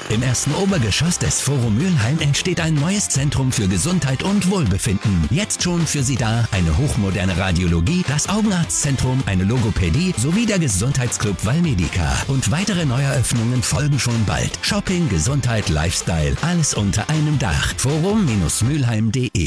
Im ersten Obergeschoss des Forum Mülheim entsteht ein neues Zentrum für Gesundheit und Wohlbefinden. Jetzt schon für Sie da eine hochmoderne Radiologie, das Augenarztzentrum, eine Logopädie sowie der Gesundheitsclub Valmedica. Und weitere Neueröffnungen folgen schon bald. Shopping, Gesundheit, Lifestyle, alles unter einem Dach. Forum-mülheim.de